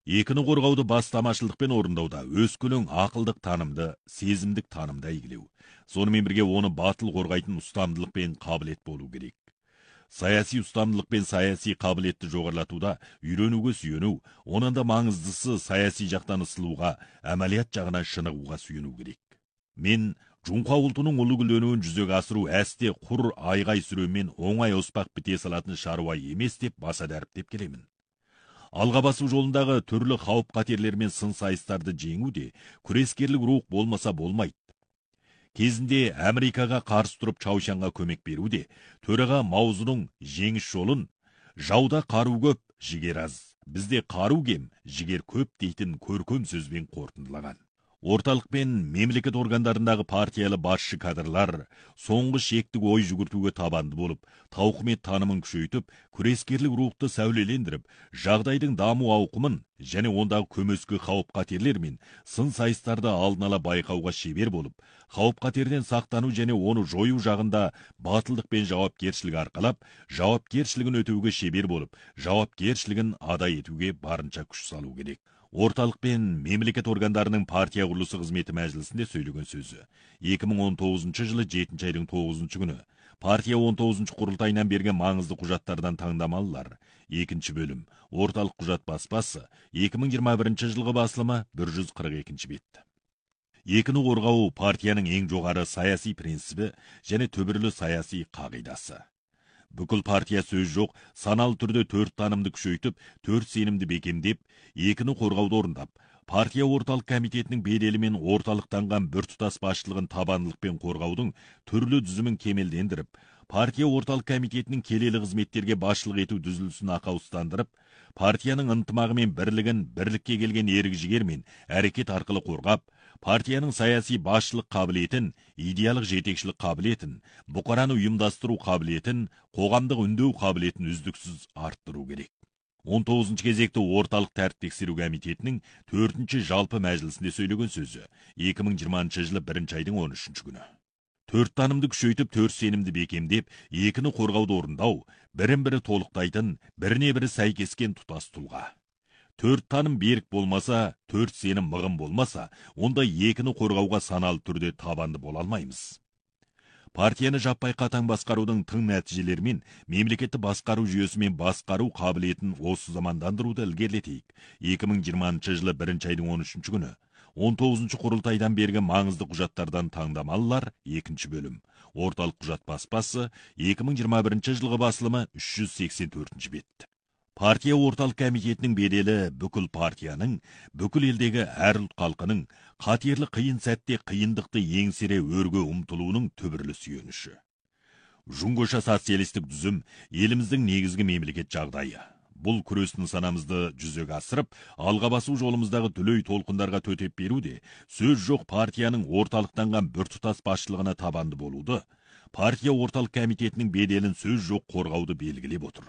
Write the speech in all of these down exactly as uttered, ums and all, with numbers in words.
Екіні қорғауды бастамашылдықпен орындауда өскелең ақылдық танымды, сезімдік танымда игілеу. Сонымен бірге оны батыл қорғайтын ұстамдылық пен қабілет болу керек. Саяси ұстамдылық пен саяси қабілетті жоғарлатуда үйренуге сүйену, онан да маңыздысы саяси жақтан ысылуға, әмәлият жағына шынығуға сүйену керек. Мен Жұңқа ұлтының ұлы гүлденуін жүзеге асыру әсте құр айғай сүремен оңай оспақ біте салатын шаруа емес деп баса дәріптеп келемін. Алға басу жолындағы түрлі қауіп қатерлер мен сын сайыстарды жеңу де күрескерлік рух болмаса болмайды. Кезінде Америкаға қарсы тұрып Чаушанға көмек беру де төраға Маузының жеңіс жолын жауда қару көп, жігер аз, бізде қару кем, жігер көп дейтін көркем сөзбен қорытындылаған. Орталық пен мемлекет органдарындағы партиялы басшы кадрлар соңғы шектік ой жүгіртуге табанды болып, тауқымет танымын күшейтіп, күрескерлік рухты сәулелендіріп, жағдайдың даму ауқымын және ондағы көмескі қауіп қатерлер мен сын сайыстарды алдын ала байқауға шебер болып, қауіп қатерден сақтану және оны жою жағында батылдық пен жауапкершілік арқалап, жауапкершілігін өтеуге шебер болып, жауапкершілігін адай етуге барынша күш салу керек. Орталық пен мемлекет органдарының партия құрылысы қызметі мәжілісінде сөйлеген сөзі. екі мың он тоғызыншы жылы жетінші айдың тоғызыншы күні партия он тоғызыншы құрылтайынан берген маңызды құжаттардан таңдамалылар. Екінші бөлім. Орталық құжат баспасы. екі мың жиырма бірінші жылғы басылымы бір жүз қырық екінші бет. Екіні қорғау партияның ең жоғары саяси принципі және түбірлі саяси қағидасы. Бүкіл партия сөз жоқ, саналы түрде төрт танымды күшейтіп, төрт сенімді бекемдеп, екіні қорғауды орындап, партия орталық комитетінің беделі мен орталықтанған біртұтас басшылығын табандылықпен қорғаудың түрлі дүзімін кемелдендіріп, партия орталық комитетінің келелі қызметтерге басшылық ету дүзілісін ақаустандырып, партияның ынтымағы мен бірлігін бірлікке келген ерік жігер мен әрекет арқылы қорғап, партияның саяси басшылық қабілетін, идеялық жетекшілік қабілетін, бұқараны ұйымдастыру қабілетін, қоғамдық үндеу қабілетін үздіксіз арттыру керек. он тоғызыншы кезекті орталық тәртіп тексеру комитетінің төртінші жалпы мәжілісінде сөйлеген сөзі екі мың жиырмасыншы жылы бірінші айдың он үшінші күні. Төрт танымды күшейтіп, төрт сенімді бекемдеп, екіні қорғауды орындау, бірін бірі толықтайтын, біріне бірі сәйкескен тұтас тұлға. Төрт таным берік болмаса, төрт сенім мығым болмаса, онда екіні қорғауға саналы түрде табанды бола алмаймыз. Партияны жаппай қатаң басқарудың тың нәтижелерімен мемлекетті басқару жүйесімен басқару қабілетін осы замандандыруды ілгерілетейік. екі мың жиырмасыншы жылы бірінші айдың он үшінші күні он тоғызыншы құрылтайдан берген маңызды құжаттардан таңдамалылар екінші бөлім. Орталық құжат баспасы екі мың жиырма бірінші жылғы басылымы үш жүз сексен төртінші бет. Партия орталық комитетінің беделі бүкіл партияның, бүкіл елдегі әр ұлт халқының қатерлі қиын сәтте қиындықты еңсере өрге ұмтылуының түбірлі сүйеніші. Жұңғыша социалистік дүзім еліміздің негізгі мемлекет жағдайы. Бұл күрес нысанамызды жүзеге асырып, алға басу жолымыздағы дүлей толқындарға төтеп беруде сөз жоқ партияның орталықтанған біртұтас басшылығына табанды болуды, партия орталық комитетінің беделін сөз жоқ қорғауды белгілеп отыр.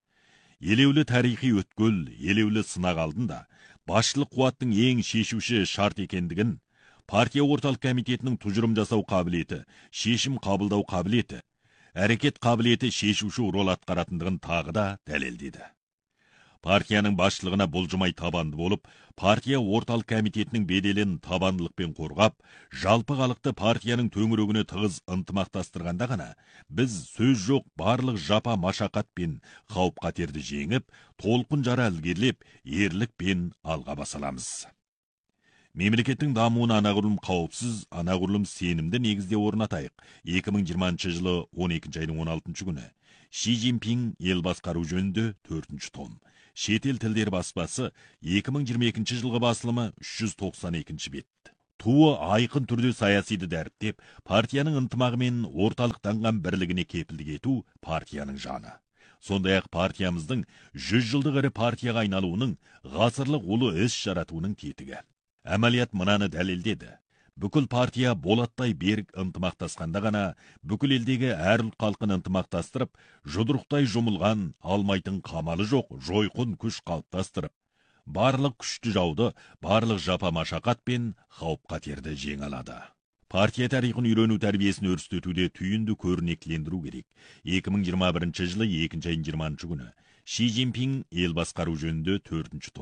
Елеулі тарихи өткел, елеулі сынақ алдында басшылық қуаттың ең шешуші шарт екендігін, партия орталық комитетінің тұжырым жасау қабілеті, шешім қабылдау қабілеті, әрекет қабілеті шешуші рол атқаратындығын тағы да дәлелдеді. Партияның басшылығына бұлжымай табанды болып, партия орталық комитетінің беделін табандылықпен қорғап, жалпы халықты партияның төңірегіне тығыз ынтымақтастырғанда ғана, біз сөз жоқ барлық жапа машақат пен қауіп қатерді жеңіп, толқын жара ілгерілеп, ерлікпен алға баса аламыз. Мемлекеттің дамуына анағұрлым қауіпсіз, анағұрлым сенімді негізде орнатайық. екі мың жиырмасыншы жылы он екінші айдың он алтыншы күні Ши Цзиньпин ел басқару жөнінде төртінші том. Шетел тілдер баспасы екі мың жиырма екінші жылғы басылымы үш жүз тоқсан екінші бет. Туы айқын түрде саясиді дәріптеп, партияның ынтымағы мен орталықтанған бірлігіне кепілдік ету партияның жаны. Сондай-ақ партиямыздың жүз жылдық ірі партияға айналуының, ғасырлық ұлы іс жаратуының тетігі. Әмәлият мынаны дәлелдеді. Бүкіл партия болаттай берік ынтымақтасқанда ғана, бүкіл елдегі әр ұлт халқын ынтымақтастырып, жұдырықтай жұмылған, алмайтын қамалы жоқ жойқын күш қалыптастырып, барлық күшті жауды, барлық жапа машақат пен қауіп қатерді жеңе алады. Партия тарихын үйрену тәрбиесін өрістетуде түйінді көрнектілендіру керек. екі мың жиырма бірінші жылы екінші айдың жиырмасыншы күні Ши Цзиньпин ел басқару жөнінде төртінші том.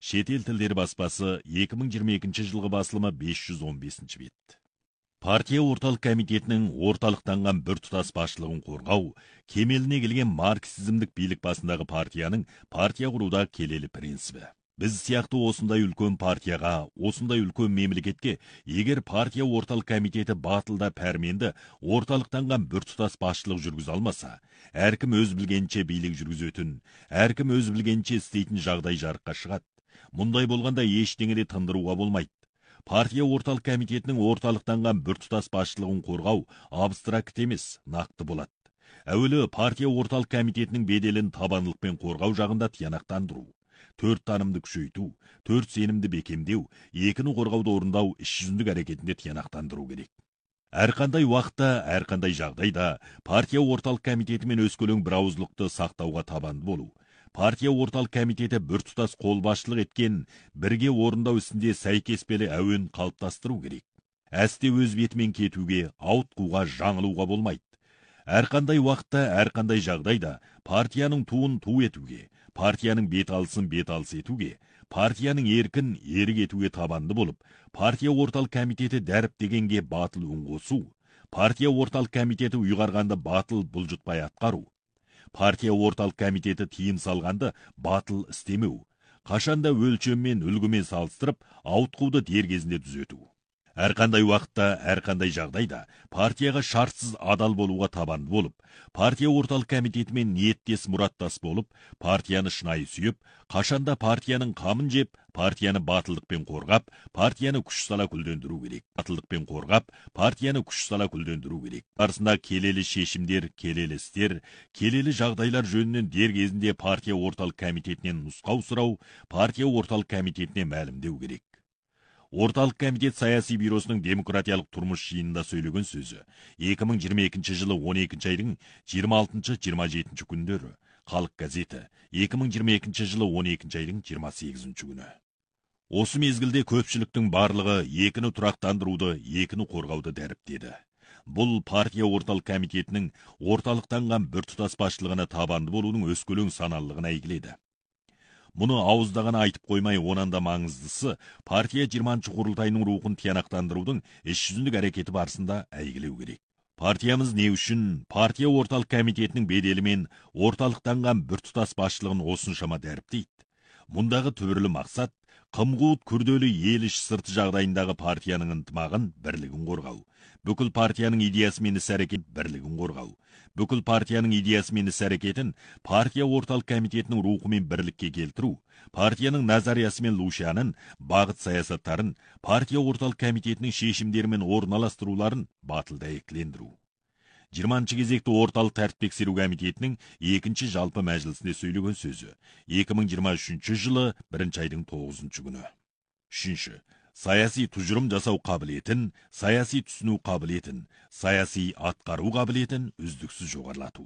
Шетел тілдері баспасы екі мың жиырма екінші жылғы басылымы бес жүз он бесінші бет. Партия орталық комитетінің орталықтанған біртұтас басшылығын қорғау, кемеліне келген марксизмдік билік басындағы партияның партия құруда келелі принципі. Біз сияқты осындай үлкен партияға, осындай үлкен мемлекетке, егер партия орталық комитеті батылда пәрменді орталықтанған біртұтас басшылық жүргізе алмаса, әркім өз білгенше билік жүргізетін, әркім өз білгенше істейтін жағдай жарыққа шығады. Мұндай болғанда ештеңеде тындыруға болмайды. Партия орталық комитетінің орталықтанған біртұтас басшылығын қорғау абстракт емес, нақты болады. Әуелі партия орталық комитетінің беделін табандылықпен қорғау жағында тиянақтандыру. Төрт танымды күшейту, төрт сенімді бекемдеу, екіні қорғауды орындау іс жүзіндік әрекетінде тиянақтандыру керек. Әрқандай уақытта, әрқандай жағдайда партия орталық комитеті мен өскелең бірауыздылықты сақтауға табанды болу. Партия орталық комитеті біртұтас қолбасшылық еткен, бірге орындау ісінде сәйкеспелі әуен қалыптастыру керек. Әсте өз бетімен кетуге, ауытқуға, жаңылуға болмайды. Әрқандай уақытта, әрқандай жағдайда партияның туын ту етуге, партияның бет алысын бет алыс етуге, партияның еркін ерік етуге табанды болып, партия орталық комитеті дәріптегенге батыл үн қосу, партия орталық комитеті ұйғарғанды батыл бұлжытпай атқару, партия орталық комитеті тиым салғанды батыл істемеу, қашанда өлшеммен үлгімен салыстырып, ауытқуды дер кезінде түзету. Әрқандай уақытта, әрқандай жағдайда партияға шартсыз адал болуға табанды болып, партия орталық комитетімен ниеттес мұраттас болып, партияны шынайы сүйіп, қашанда партияның қамын жеп, партияны батылдықпен қорғап, партияны күш сала гүлдендіру керек. Батылдықпен қорғап, партияны күш сала гүлдендіру керек. Барысында келелі шешімдер, келелі істер, келелі жағдайлар жөнінен дер кезінде партия орталық комитетінен нұсқау сұрау, партия орталық комитетіне мәлімдеу керек. Орталық комитет саяси бюросының демократиялық тұрмыс жиынында сөйлеген сөзі екі мың жиырма екінші жылы он екінші айдың жиырма алтыншы жиырма жетінші күндері, Халық газеті екі мың жиырма екінші жылы он екінші айдың жиырма сегізінші күні. Осы мезгілде көпшіліктің барлығы екіні тұрақтандыруды, екіні қорғауды дәріптеді. Бұл партия орталық комитетінің орталықтанған біртұтас басшылығына табанды болудың өскелең саналылығына әйгіледі. Мұны ауыздағана айтып қоймай, онан да маңыздысы партия жиырманшы құрылтайының рухын тиянақтандырудың іс жүзіндік әрекеті барысында әйгілеу керек. Партиямыз не үшін партия орталық комитетінің беделімен орталықтанған біртұтас басшылығын осыншама дәріптейді? Мұндағы түбірлі мақсат қым-қуыт күрделі ел іш сырты жағдайындағы партияның ынтымағын, бірлігін қорғау. Бүкіл партияның идеясы мен іс-әрекет бірлігін қорғау. Бүкіл партияның идеясы мен іс-әрекетін партия орталық комитетінің рухымен бірлікке келтіру, партияның назариясы мен лушанын, бағыт саясаттарын, партия орталық комитетінің шешімдері мен орналастыруларын батыл дәйектілендіру. жиырманшы кезекті орталық тәртіп тексеру комитетінің екінші жалпы мәжілісінде сөйлеген сөзі екі мың жиырма үшінші жылы бірінші айдың тоғызыншы күні. Үшінші. Саяси тұжырым жасау қабілетін, саяси түсіну қабілетін, саяси атқару қабілетін үздіксіз жоғарлату.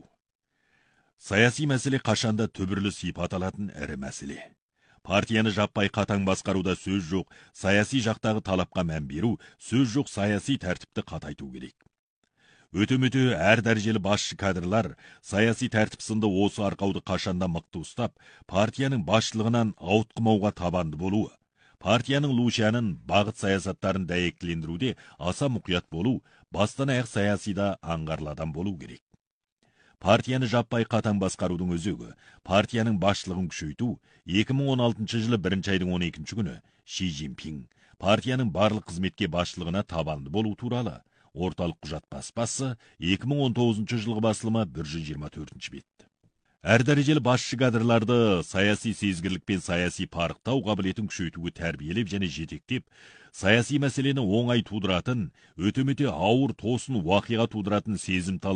Саяси мәселе қашанда түбірлі сипат алатын ірі мәселе. Партияны жаппай қатаң басқаруда сөз жоқ, саяси жақтағы талапқа мән беру, сөз жоқ саяси тәртіпті қатайту керек. Өте-мөте әр дәрежелі басшы кадрлар саяси тәртіп сынды осы арқауды қашанда мықты ұстап, партияның басшылығынан ауытқымауға табанды болуы, партияның лушанын, бағыт саясаттарын дәйектілендіруде аса мұқият болу, бастан аяқ саясида аңғарлы адам болу керек. Партияны жаппай қатаң басқарудың өзегі, партияның басшылығын күшейту, екі мың он алтыншы жылы бірінші айдың он екінші күні Ши Цзиньпин партияның барлық қызметке басшылығына табанды болу туралы орталық құжат баспасы екі мың он тоғызыншы жылғы басылымы бір жүз жиырма төртінші бет. Әр дәрежелі басшы кадрларды саяси сезгірлік пен саяси парықтау қабілетін күшейтуге тәрбиелеп және жетектеп, саяси мәселені оңай тудыратын, өте-мөте ауыр тосын уақиға тудыратын сезімтал